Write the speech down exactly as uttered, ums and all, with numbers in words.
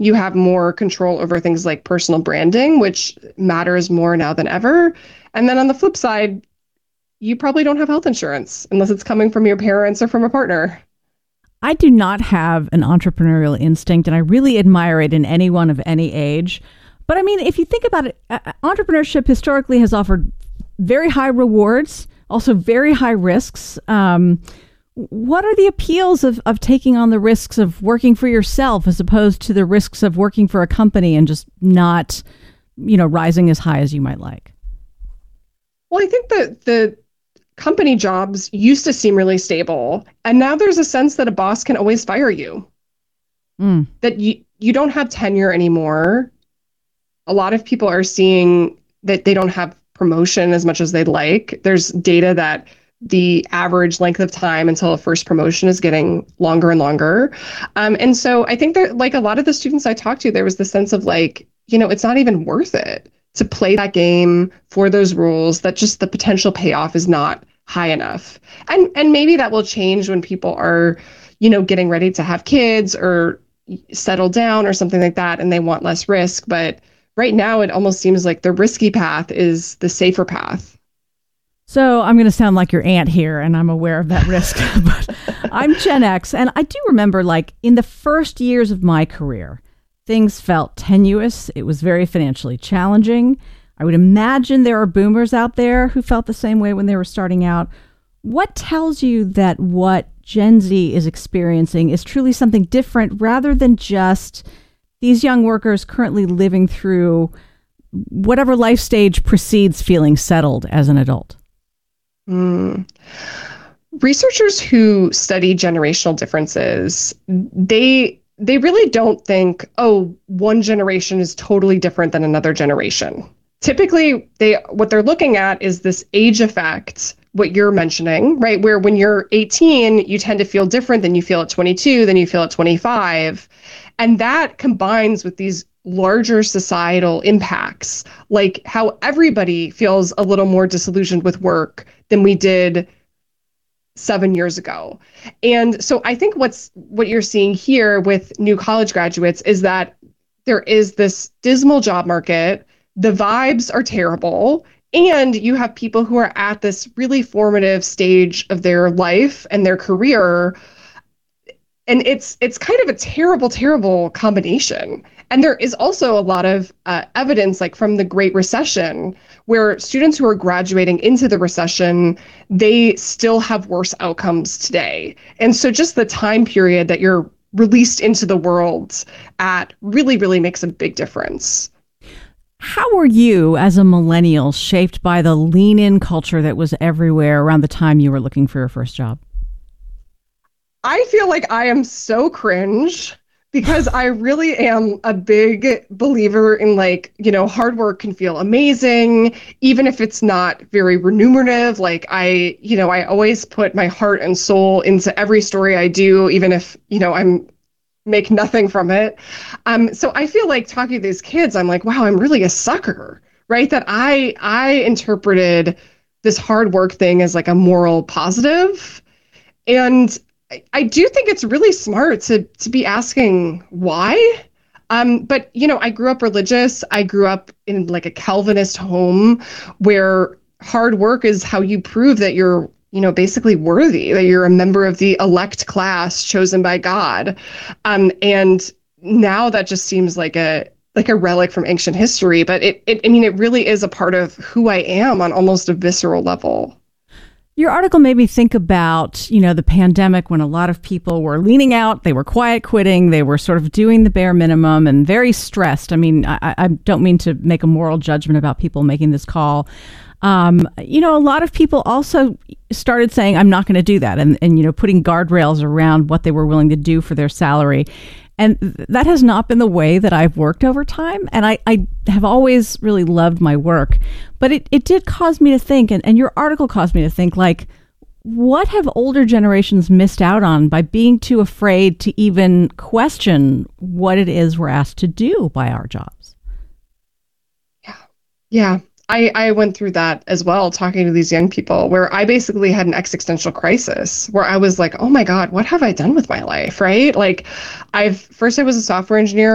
You have more control over things like personal branding, which matters more now than ever. And then on the flip side, you probably don't have health insurance unless it's coming from your parents or from a partner. I do not have an entrepreneurial instinct, and I really admire it in anyone of any age. But I mean, if you think about it, uh, entrepreneurship historically has offered very high rewards, also very high risks. Um, what are the appeals of, of taking on the risks of working for yourself as opposed to the risks of working for a company and just not, you know, rising as high as you might like? Well, I think that the company jobs used to seem really stable, and now there's a sense that a boss can always fire you. Mm. That you, you don't have tenure anymore. A lot of people are seeing that they don't have promotion as much as they'd like. There's data that the average length of time until a first promotion is getting longer and longer. Um, and so I think that, like, a lot of the students I talked to, there was the sense of like, you know, it's not even worth it to play that game for those rules, that just the potential payoff is not high enough. And and maybe that will change when people are, you know, getting ready to have kids or settle down or something like that, and they want less risk. But right now, it almost seems like the risky path is the safer path. So I'm going to sound like your aunt here, and I'm aware of that risk. But I'm Gen X, and I do remember, like, in the first years of my career, things felt tenuous. It was very financially challenging. I would imagine there are boomers out there who felt the same way when they were starting out. What tells you that what Gen Z is experiencing is truly something different rather than just these young workers currently living through whatever life stage precedes feeling settled as an adult? Mm. Researchers who study generational differences, they they really don't think, oh, one generation is totally different than another generation. Typically, they what they're looking at is this age effect, what you're mentioning, right? Where when you're eighteen, you tend to feel different than you feel at twenty-two, than you feel at twenty-five. And that combines with these larger societal impacts, like how everybody feels a little more disillusioned with work than we did seven years ago. And so I think what's what you're seeing here with new college graduates is that there is this dismal job market. The vibes are terrible. And you have people who are at this really formative stage of their life and their career. And it's it's kind of a terrible, terrible combination. And there is also a lot of uh, evidence, like from the Great Recession, where students who are graduating into the recession, they still have worse outcomes today. And so just the time period that you're released into the world at really, really makes a big difference. How were you, as a millennial, shaped by the lean-in culture that was everywhere around the time you were looking for your first job? I feel like I am so cringe because I really am a big believer in, like, you know, hard work can feel amazing, even if it's not very remunerative. Like I, you know, I always put my heart and soul into every story I do, even if, you know, I'm make nothing from it. Um, so I feel like talking to these kids, I'm like, wow, I'm really a sucker, right? That I I interpreted this hard work thing as like a moral positive. And I, I do think it's really smart to to be asking why. Um, but, you know, I grew up religious. I grew up in like a Calvinist home where hard work is how you prove that you're, you know, basically worthy, that you're a member of the elect class chosen by God. Um, and now that just seems like a like a relic from ancient history. But it, it, I mean, it really is a part of who I am on almost a visceral level. Your article made me think about, you know, the pandemic when a lot of people were leaning out, they were quiet quitting, they were sort of doing the bare minimum and very stressed. I mean, I, I don't mean to make a moral judgment about people making this call. Um, you know, a lot of people also started saying, I'm not going to do that. And, and, you know, putting guardrails around what they were willing to do for their salary. And that has not been the way that I've worked over time. And I, I have always really loved my work. But it, it did cause me to think, and, and your article caused me to think, like, what have older generations missed out on by being too afraid to even question what it is we're asked to do by our jobs? Yeah. Yeah. I, I went through that as well, talking to these young people, where I basically had an existential crisis where I was like, oh my God, what have I done with my life? Right? Like I've first I was a software engineer.